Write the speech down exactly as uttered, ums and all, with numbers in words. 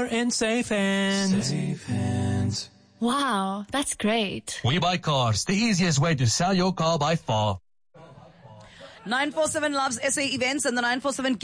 you're in safe hands. Safe hands. Wow, that's great. We Buy Cars, the easiest way to sell your car by far. nine four seven loves S A events and the nine four seven